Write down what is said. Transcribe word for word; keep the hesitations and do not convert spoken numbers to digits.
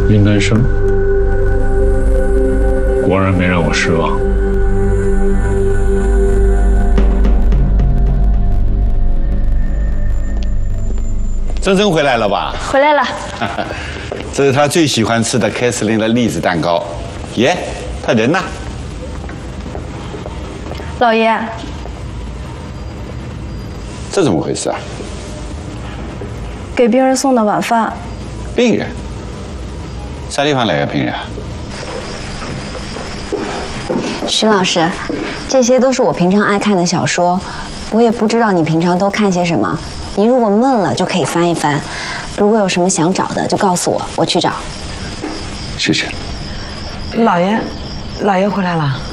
云南生，果然没让我失望。 珍珍回来了吧？ 回来了。 这是他最喜欢吃的凯瑟琳的栗子蛋糕。耶，他人呢？ 老爷， 这怎么回事啊？ 给病人送的晚饭。 病人？啥地方来的病人啊？ 徐老师，这些都是我平常爱看的小说，我也不知道你平常都看些什么。您如果闷了，就可以翻一翻。如果有什么想找的，就告诉我，我去找。 谢谢。 老爷，老爷回来了。